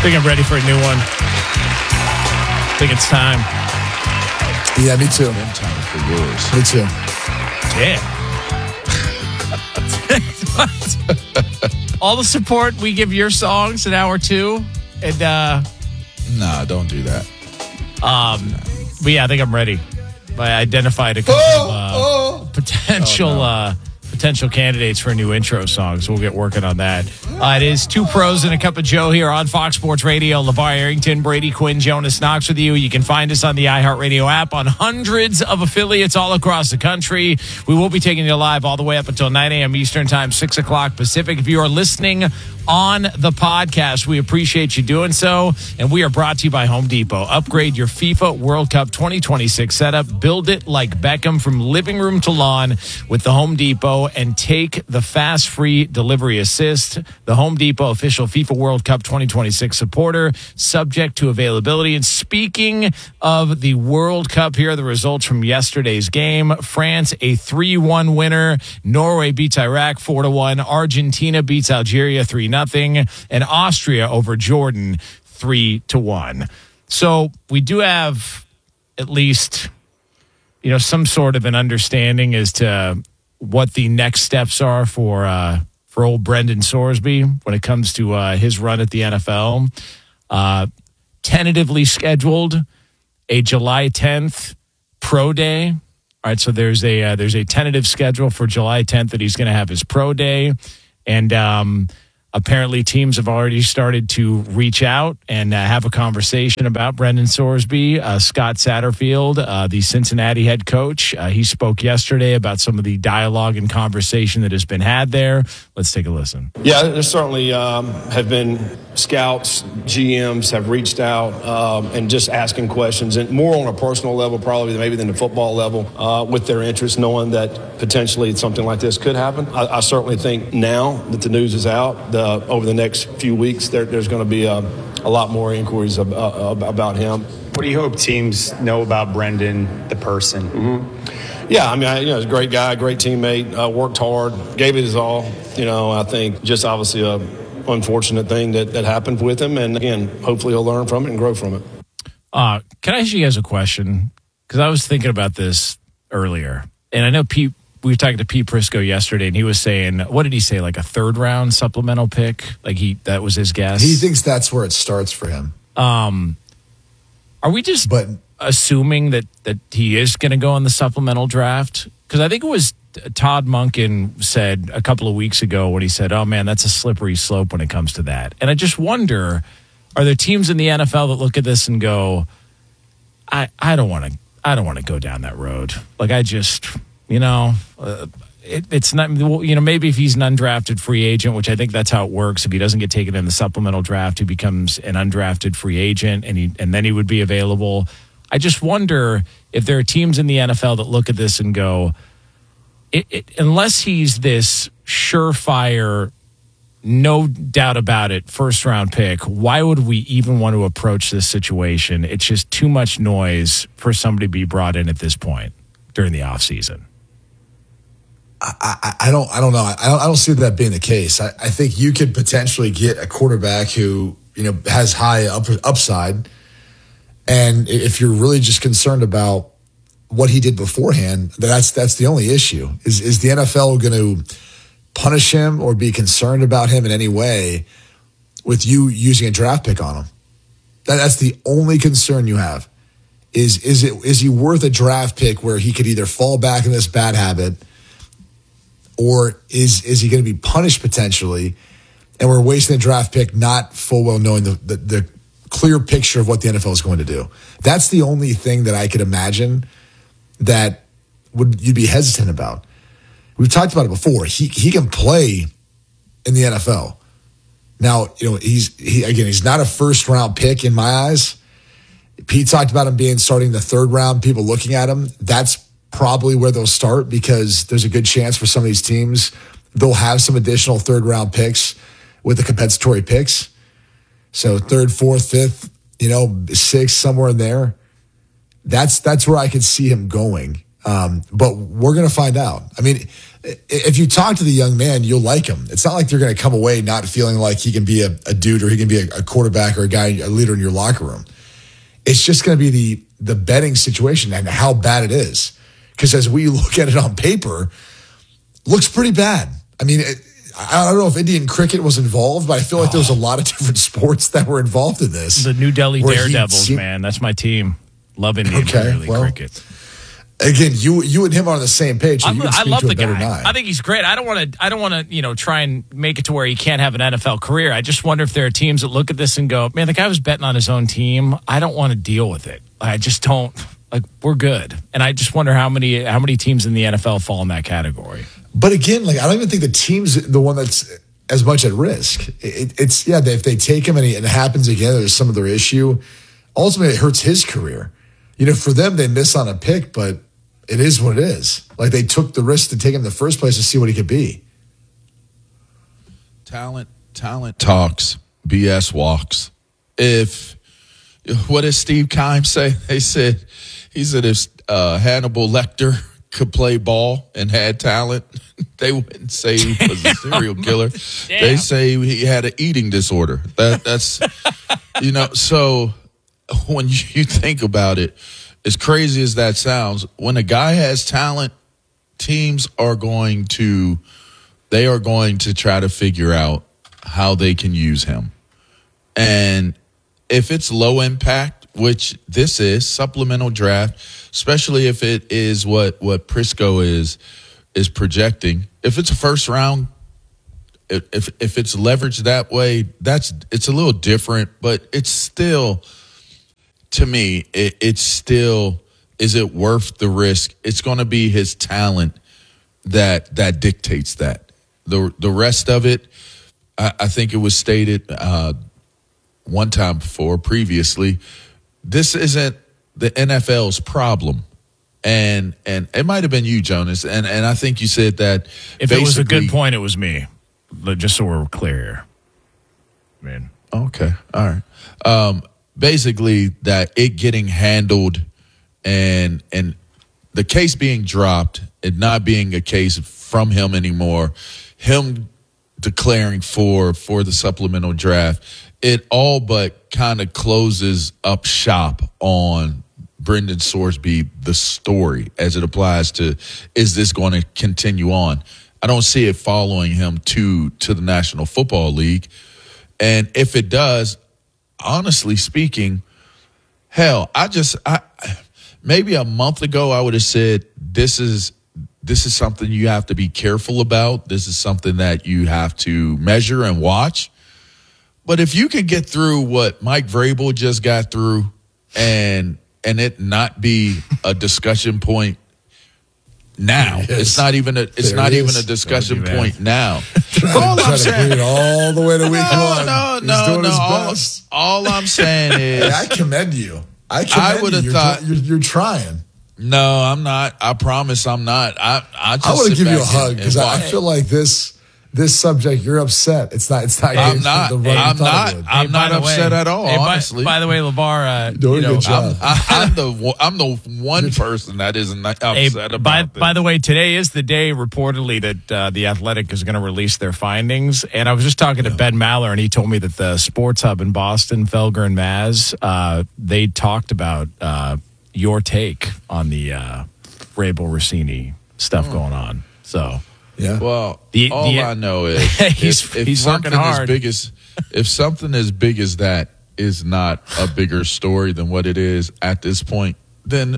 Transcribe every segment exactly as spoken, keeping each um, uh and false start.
think I'm ready for a new one. I think it's time. Yeah, me too. One time for yours. Me too. Damn. All the support we give your songs in hour two. And, uh... Nah, don't do that. Um, but yeah, I think I'm ready. I identified a couple oh, of uh, oh. potential... Oh, no. uh, potential candidates for a new intro song, so we'll get working on that. Uh, it is Two Pros and a Cup of Joe here on Fox Sports Radio. LeVar Arrington, Brady Quinn, Jonas Knox with you. You can find us on the iHeartRadio app on hundreds of affiliates all across the country. We will be taking you live all the way up until nine a.m. Eastern Time, six o'clock Pacific. If you are listening on the podcast, we appreciate you doing so. And we are brought to you by Home Depot. Upgrade your FIFA World Cup twenty twenty-six setup. Build it like Beckham from living room to lawn with the Home Depot, and take the fast free delivery assist. The Home Depot official FIFA World Cup twenty twenty-six supporter, subject to availability. And speaking of the World Cup, here are the results from yesterday's game. France, a three one winner. Norway beats Iraq four to one. Argentina beats Algeria three nothing. And Austria over Jordan three to one. So we do have at least, you know, some sort of an understanding as to what the next steps are for uh, for old Brendan Sorsby when it comes to uh, his run at the N F L. Uh, tentatively scheduled a July tenth pro day. All right, so there's a uh, there's a tentative schedule for July tenth that he's going to have his pro day, and um, apparently teams have already started to reach out and uh, have a conversation about Brendan Sorsby. Uh, Scott Satterfield, uh, the Cincinnati head coach, uh, he spoke yesterday about some of the dialogue and conversation that has been had there. Let's take a listen. Yeah, there certainly um, have been scouts, G Ms have reached out um, and just asking questions, and more on a personal level probably maybe than the football level, uh, with their interest, knowing that potentially something like this could happen. I, I certainly think now that the news is out, the Uh, over the next few weeks, there, there's going to be a, a lot more inquiries ab- uh, about him. What do you hope teams know about Brendan, the person? Mm-hmm. Yeah, I mean, I, you know, he's a great guy, great teammate, uh, worked hard, gave it his all. You know, I think just obviously a unfortunate thing that, that happened with him. And again, hopefully he'll learn from it and grow from it. Uh, can I ask you guys a question? Because I was thinking about this earlier. And I know Pete, we were talking to Pete Prisco yesterday, and he was saying, what did he say, like a third round supplemental pick? Like he, that was his guess. He thinks that's where it starts for him. Um, are we just but, assuming that, that he is going to go in the supplemental draft? Because I think it was Todd Monken said a couple of weeks ago when he said, oh man, that's a slippery slope when it comes to that. And I just wonder, are there teams in the N F L that look at this and go, I, I don't want to, I don't want to go down that road. Like I just... You know, uh, it, it's not, you know, maybe if he's an undrafted free agent, which I think that's how it works. If he doesn't get taken in the supplemental draft, he becomes an undrafted free agent and he, and then he would be available. I just wonder if there are teams in the N F L that look at this and go, it, it, unless he's this surefire, no doubt about it, first round pick, why would we even want to approach this situation? It's just too much noise for somebody to be brought in at this point during the offseason. I, I, I don't I don't know. I don't, I don't see that being the case. I, I think you could potentially get a quarterback who, you know, has high up, upside. And if you're really just concerned about what he did beforehand, that's that's the only issue. Is is the N F L going to punish him or be concerned about him in any way with you using a draft pick on him? That, that's the only concern you have. Is is it is he worth a draft pick where he could either fall back in this bad habit, or is is he going to be punished potentially, and we're wasting a draft pick not full well knowing the, the the clear picture of what the N F L is going to do? That's the only thing that I could imagine that would you'd be hesitant about. We've talked about it before. He he can play in the N F L. Now, you know, he's he again, he's not a first round pick in my eyes. Pete talked about him being starting the third round, people looking at him. That's probably where they'll start because there's a good chance for some of these teams they'll have some additional third round picks with the compensatory picks. So third, fourth, fifth, you know, sixth, somewhere in there. That's that's where I could see him going. Um, but we're going to find out. I mean, if you talk to the young man, you'll like him. It's not like you're going to come away not feeling like he can be a, a dude or he can be a, a quarterback or a guy, a leader in your locker room. It's just going to be the the betting situation and how bad it is. Because as we look at it on paper, looks pretty bad. I mean, it, I don't know if Indian cricket was involved, but I feel like oh. there was a lot of different sports that were involved in this. The New Delhi Daredevils, seen, man. That's my team. Love Indian okay, well, cricket. Again, you you and him are on the same page. So I, you can I love the guy. guy. I think he's great. I don't want to. I don't want to. You know, try and make it to where he can't have an N F L career. I just wonder if there are teams that look at this and go, "Man, the guy was betting on his own team. I don't want to deal with it. I just don't. Like, we're good." And I just wonder how many how many teams in the N F L fall in that category. But again, like I don't even think the team's the one that's as much at risk. It, it's yeah, if they take him and, he, and it happens again, there's some other issue. Ultimately, it hurts his career. You know, for them, they miss on a pick, but it is what it is. Like they took the risk to take him in the first place to see what he could be. Talent, talent talks, B S walks. If what did Steve Keim say? They said he said if uh, Hannibal Lecter could play ball and had talent, they wouldn't say he was a serial killer. They say he had an eating disorder. That that's you know. So when you think about it, as crazy as that sounds, when a guy has talent, teams are going to they are going to try to figure out how they can use him. And if it's low impact, which this is, supplemental draft, especially if it is what what Prisco is is projecting, if it's a first round, if if it's leveraged that way, that's it's a little different, but it's still, to me, it, it's still, is it worth the risk? It's going to be his talent that that dictates that. The the rest of it, I, I think it was stated uh, one time before, previously, this isn't the N F L's problem. And and it might have been you, Jonas, and, and I think you said that. If it was a good point, it was me. Just so we're clear here. Man. Okay, all right. Um, basically, that it getting handled and and the case being dropped, it not being a case from him anymore, him declaring for for the supplemental draft, it all but kind of closes up shop on Brendan Sorsby, the story, as it applies to, is this going to continue on? I don't see it following him to to the National Football League. And if it does, honestly speaking, hell, I just I maybe a month ago I would have said this is this is something you have to be careful about. This is something that you have to measure and watch. But if you can get through what Mike Vrabel just got through and and it not be a discussion point now, it it's not even a it's there not it even a discussion point now. all I'm saying, all the way to week no, one. No, He's no, doing no. his All, best. all I'm saying is, hey, I commend you. I commend I would have you. thought you're, you're trying. No, I'm not. I promise I'm not. I I just I want to give you a and, hug because I, I feel like this this subject, you're upset. It's not. It's not. I'm not. The I'm not. I'm hey, not upset way, at all. Hey, honestly. By, by the way, LeVar, uh, doing you a know, good job. I'm, I, I'm the I'm the one person that isn't upset hey, about by, this. By the way, today is the day reportedly that uh, the Athletic is going to release their findings. And I was just talking yeah. to Ben Maller, and he told me that the Sports Hub in Boston, Felger and Maz, uh, they talked about uh, your take on the uh, Vrabel Rossini stuff mm. going on. So. Yeah. Well, the, all the, I know is he's, if, if he's something working hard. as big as if something as big as that is not a bigger story than what it is at this point, then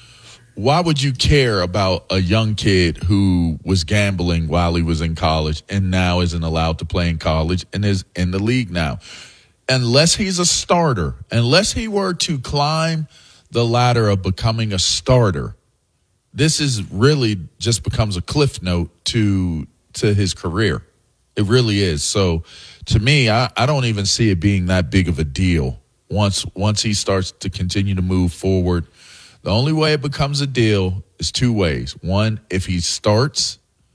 why would you care about a young kid who was gambling while he was in college and now isn't allowed to play in college and is in the league now? Unless he's a starter, unless he were to climb the ladder of becoming a starter, this is really just becomes a cliff note to to his career. It really is. So to me, I, I don't even see it being that big of a deal once once he starts to continue to move forward. The only way it becomes a deal is two ways. One, if he starts,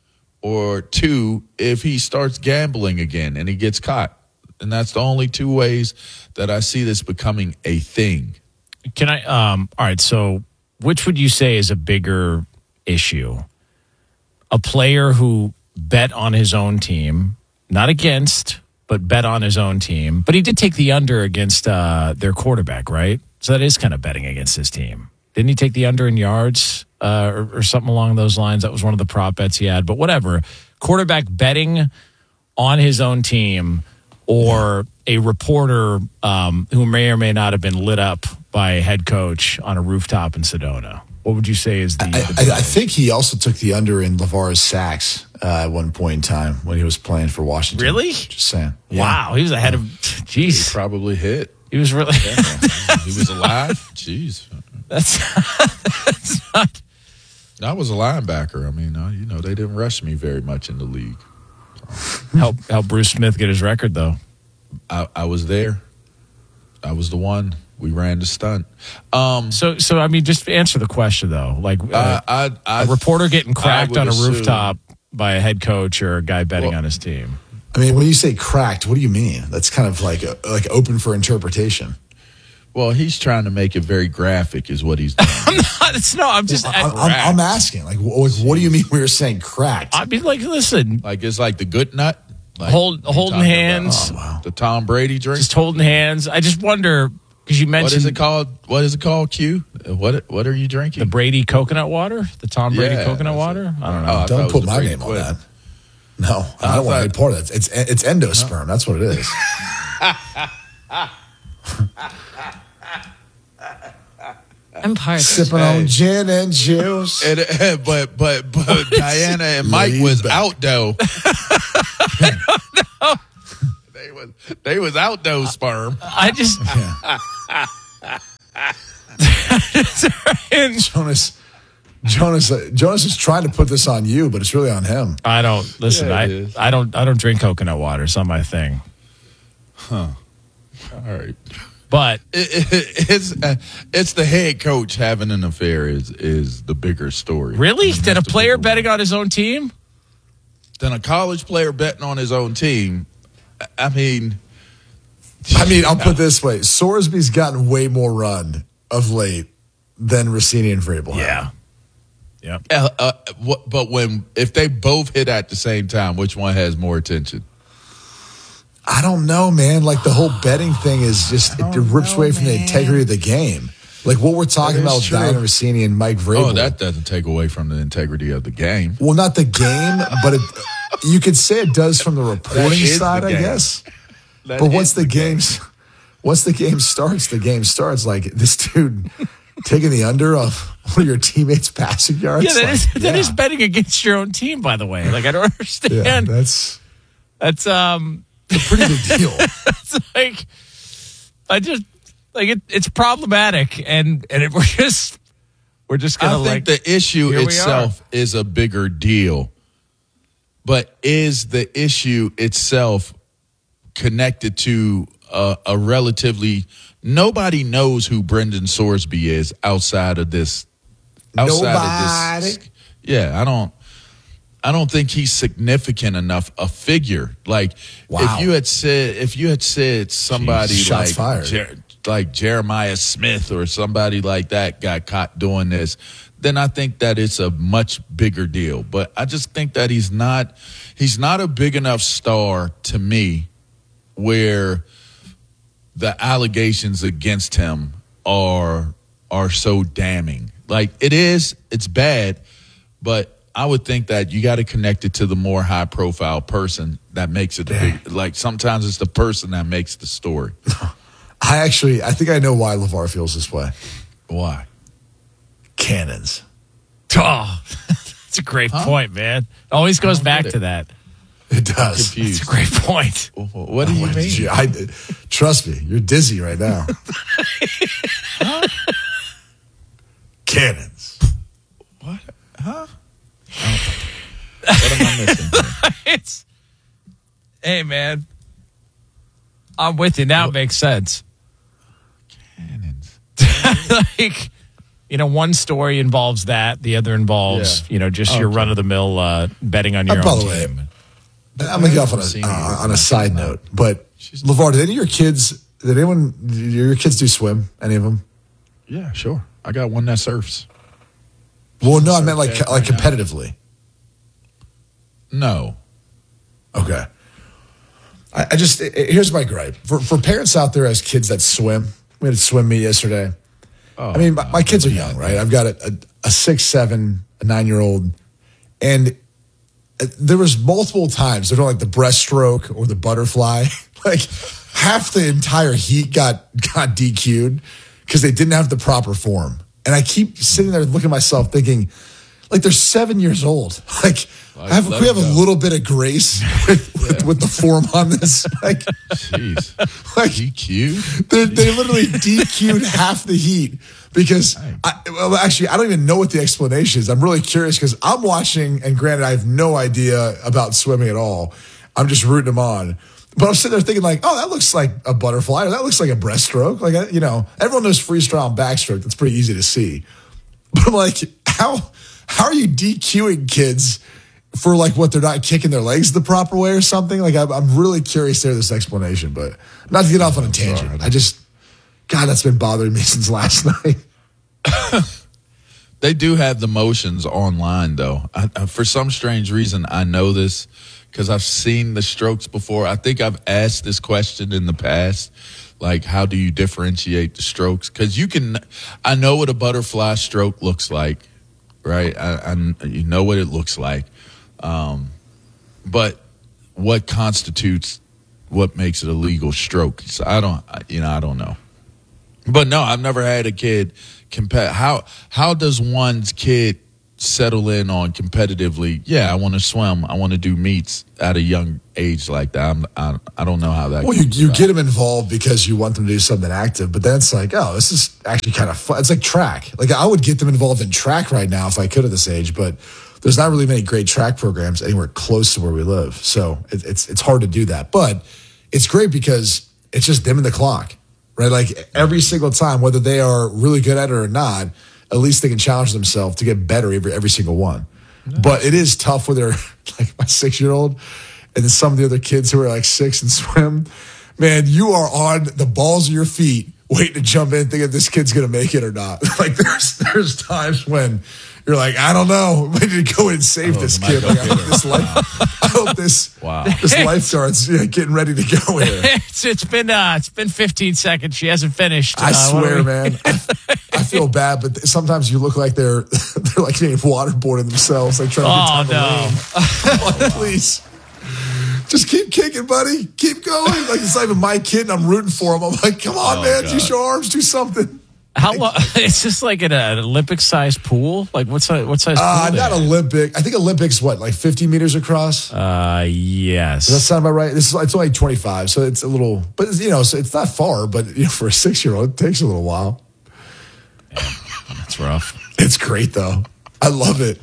or two, if he starts gambling again and he gets caught. And that's the only two ways that I see this becoming a thing. Can I um all right, so which would you say is a bigger issue? a player who bet on his own team, not against, but bet on his own team. But he did take the under against uh, their quarterback, right? So that is kind of betting against his team. Didn't he take the under in yards uh, or, or something along those lines? That was one of the prop bets he had. But whatever. Quarterback betting on his own team, or a reporter um, who may or may not have been lit up by a head coach on a rooftop in Sedona. What would you say is the... I, the I, I think he also took the under in LeVar's sacks uh, at one point in time when he was playing for Washington. Really? Just saying. Yeah. Wow, he was ahead of... He Jeez. probably hit. He was really... Yeah. He was alive. Jeez. That's, that's not... I was a linebacker. I mean, uh, you know, they didn't rush me very much in the league. Help, help Bruce Smith get his record, though. I, I was there. I was the one. We ran the stunt. Um, So, so I mean, just answer the question, though. Like, uh, I, I, I, a reporter getting cracked would on a assume- rooftop by a head coach or a guy betting Well- on his team. I mean, when you say cracked, what do you mean? That's kind of like uh, like open for interpretation. Well, he's trying to make it very graphic, is what he's doing. I'm not. It's no. I'm just. I'm, I'm, I'm asking, like, what, what do you mean we were saying cracked? I mean, like, listen, Like it's like the good nut. Like Hold- you holding talking hands. about Oh, wow. The Tom Brady drink. just holding hands. I just wonder because you What mentioned is it called? What is it called? Q. Uh, What What are you drinking? the Brady coconut water, the Tom Brady Yeah, coconut that's water. it. I don't know. Oh, I thought it Don't was put the my Brady name on Quinn. that. No, I don't want to be part of that. It's it's endosperm. That's what it is. I'm parched. Sipping on gin and juice. And, uh, but but but Diana and Mike Laid was back. out though. They was they was out though, sperm. I just. And Jonas, Jonas, uh, Jonas is trying to put this on you, but it's really on him. I don't listen. Yeah, it I is. I don't I don't drink coconut water. It's not my thing. All right. But It, it, it's uh, it's the head coach having an affair is is the bigger story. really, That's did a the player bigger betting one. on his own team? Than a college player betting on his own team. I- I mean, I mean, I'll put it this way: Sorsby's gotten way more run of late than Rossini and Vrabel. have. Yep. uh, uh, what, but when if they both hit at the same time, which one has more attention? I don't know, man. Like the whole betting thing is just it, it rips away from the integrity of the game. Like what we're talking That is about with true. Diana Rossini and Mike Vrabel. Oh, that doesn't take away from the integrity of the game. well, not the game, but it, you could say it does from the reporting is the side, I game. guess. That But once is the game's once the game starts, the game starts. Like this dude taking the under of one of your teammates' passing yards. Yeah, that like, is that yeah. is betting against your own team. By the way, like I don't Yeah, understand. that's That's um. a pretty big deal. It's like I just like it. It's problematic, and and it, we're just we're just I gonna think like the issue here we itself is a bigger deal. But is the issue itself connected to a, a relatively nobody knows who Brendan Sorsby is outside of this outside of this Nobody. yeah, I don't I don't think he's significant enough a figure. Like Wow. if you had said if you had said somebody Jeez, shots like fired. Jer- like Jeremiah Smith or somebody like that got caught doing this, then I think that it's a much bigger deal. But I just think that he's not he's not a big enough star to me where the allegations against him are are so damning. Like it is, it's bad, but I would think that you got to connect it to the more high profile person that makes it the big. Like sometimes it's the person that makes the story. I actually, I think I know why LeVar feels this way. Why? Cannons. oh, that's a great point, man. It always goes don't back get it. to that. It does. It's Confused. a great point. What do you What did mean? you- I, trust me, you're dizzy right now. Cannons. What? Huh? What am I missing? here? It's hey, man. I'm with you now. It makes sense. Cannons. Like, you know, one story involves that, the other involves, Yeah. you know, just your Okay. run of the mill uh, betting on your Uh, by own the way, team. I'm gonna get off on Seen a it. uh, on a side note, but LeVar, did any of your kids? Did anyone? Did your kids do swim? Any of them? Yeah, sure. I got one that surfs. Well, no, I meant like Surf like right now. competitively. No. Okay. I, I just, it, here's my gripe. For, for parents out there as kids that swim, we had a swim meet yesterday. Oh, I mean, my, my kids are young, right? I've got a, a, a six, seven, a nine-year-old, and there was multiple times they're doing like the breaststroke or the butterfly. Like half the entire heat got got D Q'd because they didn't have the proper form. And I keep sitting there looking at myself thinking, like they're seven years old. Like, like have, we have go. a little bit of grace with, yeah. with, with the form on this. Like, jeez, like D Q. They, they literally D Q'd half the heat. Because, I, well, actually, I don't even know what the explanation is. I'm really curious because I'm watching, and granted, I have no idea about swimming at all. I'm just rooting them on. But I'm sitting there thinking like, oh, that looks like a butterfly, or that looks like a breaststroke. Like, you know, everyone knows freestyle and backstroke. That's pretty easy to see. But I'm like, how how are you DQing kids for like what, they're not kicking their legs the proper way or something? Like, I'm, I'm really curious to hear this explanation. But not to get off on a tangent. I just, God, that's been bothering me since last night. They do have the motions online, though. I, I, for some strange reason, I know this because I've seen the strokes before. I think I've asked this question in the past, like, how do you differentiate the strokes? Because you can, I know what a butterfly stroke looks like, right? I, I you know what it looks like, um, but what constitutes what makes it a legal stroke? So I don't, you know, I don't know. But no, I've never had a kid compare. How how does one's kid settle in on competitively? Yeah, I want to swim. I want to do meets at a young age like that. I'm, I I don't know how that. Well, you you get them involved because you want them to do something active, but then it's like, oh, this is actually kind of fun. It's like track. Like I would get them involved in track right now if I could at this age, but there's not really many great track programs anywhere close to where we live, so it, it's it's hard to do that. But it's great because it's just them and the clock. Right, like every single time, whether they are really good at it or not, at least they can challenge themselves to get better every every single one. Nice. But it is tough when they're like my six-year-old and then some of the other kids who are like six and swim. Man, you are on the balls of your feet waiting to jump in thinking this kid's going to make it or not. Like there's there's times when you're like, I don't know. We need to go in and save oh, this kid. Like, I hope this, life, I hope this, wow. this lifeguard's yeah, getting ready to go here. It's, it's been uh, it's been fifteen seconds. She hasn't finished. I uh, swear, man. I, I feel bad, but sometimes you look like they're they're like getting waterboarding themselves, like trying to get time oh, to no. Please. Just keep kicking, buddy. Keep going. Like it's not even my kid, and I'm rooting for him. I'm like, come on, oh, man. God. Use your arms. Do something. How long? It's just like an, an Olympic-sized pool. Like what size? What size? Uh, pool not there? Olympic. I think Olympics what, like fifty meters across. Uh, yes. Does that sound about right? This is it's only twenty-five, so it's a little, but it's, you know, so it's not far. But you know, for a six-year-old, it takes a little while. Yeah, that's rough. It's great though. I love it.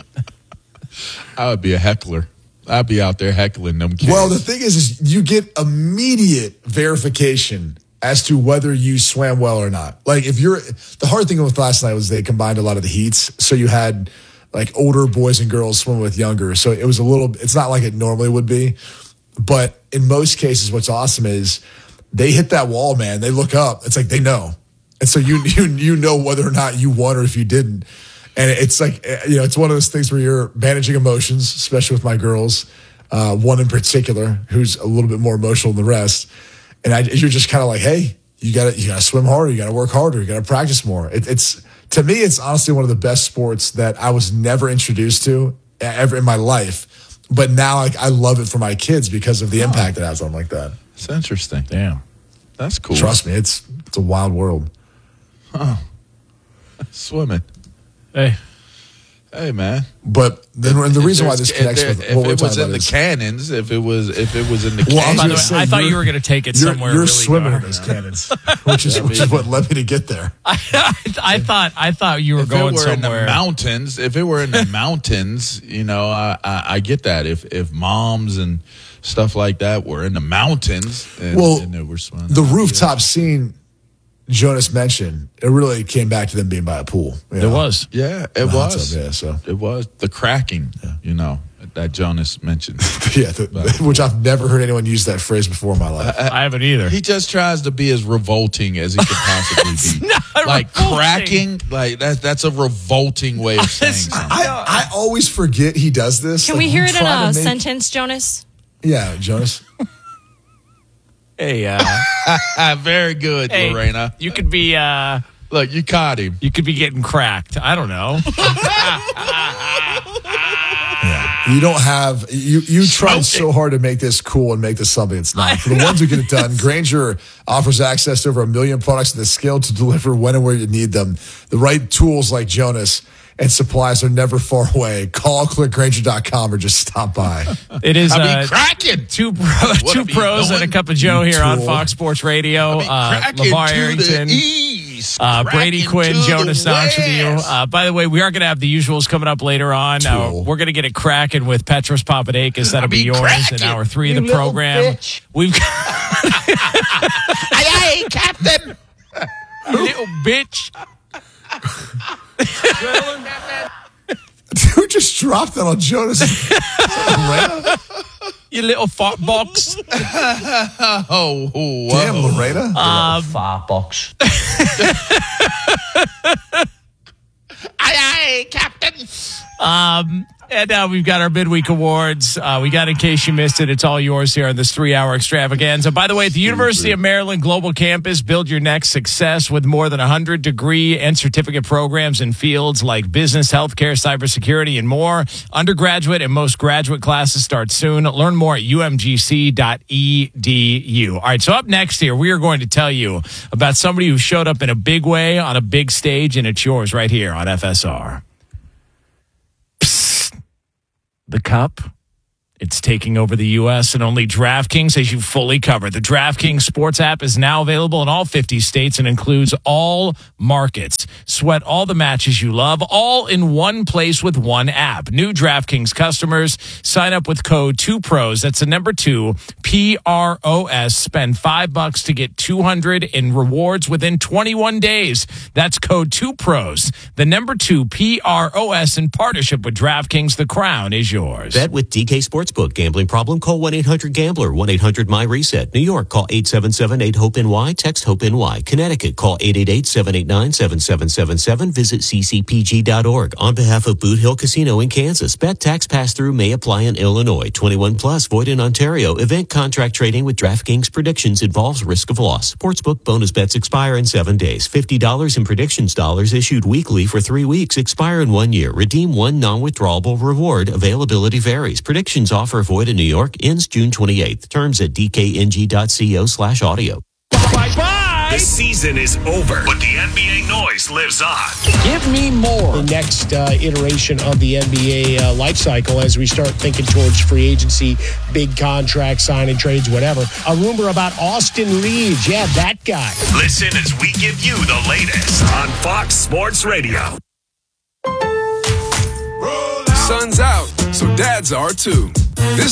I would be a heckler. I'd be out there heckling them kids. Well, the thing is, is you get immediate verification as to whether you swam well or not. Like if you're, the hard thing with last night was they combined a lot of the heats. So you had like older boys and girls swim with younger. So it was a little, it's not like it normally would be. But in most cases, what's awesome is they hit that wall, man. They look up. It's like they know. And so you you you know whether or not you won or if you didn't. And it's like, you know, it's one of those things where you're managing emotions, especially with my girls. Uh, one in particular who's a little bit more emotional than the rest. And I, you're just kind of like, hey, you got to you got to swim harder, you got to work harder, you got to practice more. It, it's to me, it's honestly one of the best sports that I was never introduced to ever in my life. But now, like, I love it for my kids because of the oh. impact it has on them like that. It's interesting. Damn, that's cool. Trust me, it's it's a wild world. Oh, swimming. Hey. Hey, man. But then the if reason why this connects there, with if what we're it was in the is, cannons, if it was if it was in the well, cannons, way, I thought you were going to take it you're, somewhere. You're really swimming dark. in those cannons, which is which is what led me to get there. I, I, I thought I thought you were if going it were somewhere. in the mountains, if it were in the mountains, you know, I, I, I get that. If if moms and stuff like that were in the mountains, and, well, and they were swimming, the rooftop scene Jonas mentioned, it really came back to them being by a pool. It know? was. Yeah, it the was. Tub, yeah, so. It was. The cracking, yeah. you know. that Jonas mentioned. yeah, the, the, which I've never heard anyone use that phrase before in my life. I haven't either. He just tries to be as revolting as he could possibly be. Not like revolting. cracking, like that, that's a revolting way of saying something. I, I always forget he does this. Can Like, we hear I'm it in trying a to make- sentence, Jonas? Yeah, Jonas. Hey, uh, Very good, hey, Lorena. you could be, uh, Look, you caught him. you could be getting cracked. I don't know. You don't have you. You tried so hard to make this cool and make this something it's not. For the ones who get it done, Grainger offers access to over a million products and the skill to deliver when and where you need them. The right tools like Jonas and supplies are never far away. Call, click Grainger dot com or just stop by. It is I uh, mean, cracking. two pro, What two are you pros and a doing? cup of Joe here on Tool. Fox Sports Radio. I mean, uh, cracking LeVar to Arrington. the east. Uh, Brady cracking Quinn, to the Jonas Knox with you. west. Uh, by the way, we are going to have the usuals coming up later on. Uh, Tool. we're going to get it cracking with Petros Papadakis. That'll I be mean, yours cracking. in hour three You of the little program. bitch. We've got Aye, aye, Captain. you little bitch. Dude just dropped that on Jonas. Lorena? You little fart box. Oh, whoa. Damn, Lorena. Firebox. Aye, aye, Captain. Um, and now we've got our midweek awards. Uh, we got, in case you missed it, it's all yours here on this three-hour extravaganza. By the way, at the University of Maryland Global Campus, build your next success with more than one hundred degree and certificate programs in fields like business, healthcare, cybersecurity, and more. Undergraduate and most graduate classes start soon. Learn more at u m g c dot e d u. All right, so up next here, we are going to tell you about somebody who showed up in a big way on a big stage, and it's yours right here on F S R. The Cup. It's taking over the U S and only DraftKings has you fully covered. The DraftKings sports app is now available in all fifty states and includes all markets. Sweat all the matches you love, all in one place with one app. New DraftKings customers sign up with code two pros. That's the number two, P R O S. Spend five bucks to get two hundred in rewards within twenty-one days. That's code two pros. The number two, P R O S, in partnership with DraftKings. The crown is yours. Bet with D K Sportsbook. Gambling problem? Call one eight hundred gambler. one eight hundred my reset. New York, call eight seven seven eight hope N Y. Text HOPE N Y. Connecticut, call eight eight eight seven eight nine seven seven seven seven. Visit c c p g dot org. On behalf of Boot Hill Casino in Kansas, bet tax pass-through may apply in Illinois. twenty-one plus, void in Ontario. Event contract trading with DraftKings predictions involves risk of loss. Sportsbook bonus bets expire in seven days. fifty dollars in predictions dollars issued weekly for three weeks. Expire in one year. Redeem one non-withdrawable reward. Availability varies. Predictions offer void in New York. Ends June twenty-eighth. Terms at d k n g dot co slash audio. Bye-bye. The season is over, but the N B A noise lives on. Give me more. The next uh, iteration of the N B A uh, life cycle as we start thinking towards free agency, big contracts, signing trades, whatever. A rumor about Austin Reeves. Yeah, that guy. Listen as we give you the latest on Fox Sports Radio. Sun's out, so dads are too. This